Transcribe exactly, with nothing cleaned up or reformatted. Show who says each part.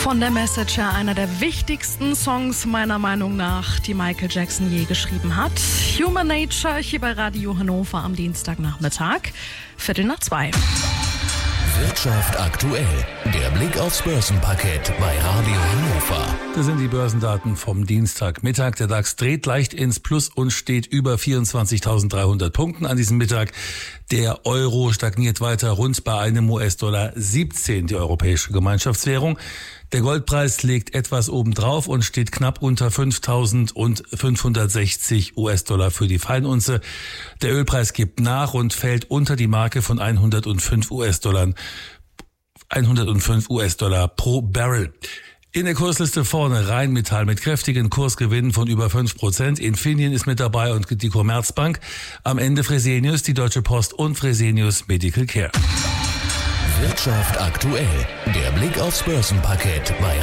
Speaker 1: Von der Message her einer der wichtigsten Songs meiner Meinung nach, die Michael Jackson je geschrieben hat. Human Nature hier bei Radio Hannover am Dienstagnachmittag, Viertel nach zwei.
Speaker 2: Wirtschaft aktuell. Der Blick aufs Börsenparkett bei Radio Hannover.
Speaker 3: Das sind die Börsendaten vom Dienstagmittag. Der DAX dreht leicht ins Plus und steht über vierundzwanzigtausenddreihundert Punkten an diesem Mittag. Der Euro stagniert weiter rund bei einem U S-Dollar siebzehn, die europäische Gemeinschaftswährung. Der Goldpreis legt etwas obendrauf und steht knapp unter fünftausendfünfhundertsechzig U S-Dollar für die Feinunze. Der Ölpreis gibt nach und fällt unter die Marke von hundertfünf U S-Dollar, hundertfünf U S-Dollar pro Barrel. In der Kursliste vorne Rheinmetall mit kräftigen Kursgewinnen von über fünf Prozent. Infineon ist mit dabei und die Commerzbank. Am Ende Fresenius, die Deutsche Post und Fresenius Medical Care.
Speaker 2: Wirtschaft aktuell. Der Blick aufs Börsenparkett bei